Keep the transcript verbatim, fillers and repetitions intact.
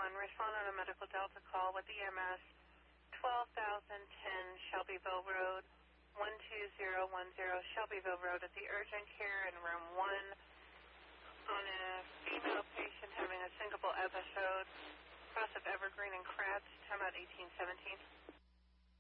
one, respond on a medical Delta call with E M S, twelve thousand ten Shelbyville Road, one two zero one zero Shelbyville Road at the urgent care in room one on a female patient having a syncopal episode, cross of Evergreen and Kratz, time out eighteen seventeen.